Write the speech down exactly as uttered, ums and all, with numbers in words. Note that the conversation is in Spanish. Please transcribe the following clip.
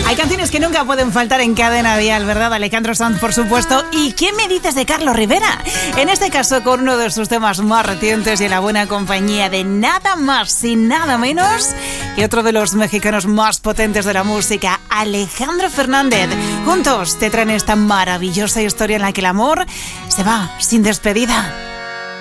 Hay canciones que nunca pueden faltar en Cadena Dial, ¿verdad? Alejandro Sanz, por supuesto. ¿Y qué me dices de Carlos Rivera? En este caso, con uno de sus temas más recientes y en la buena compañía de nada más y nada menos que otro de los mexicanos más potentes de la música, Alejandro Fernández. Juntos te traen esta maravillosa historia en la que el amor se va sin despedida.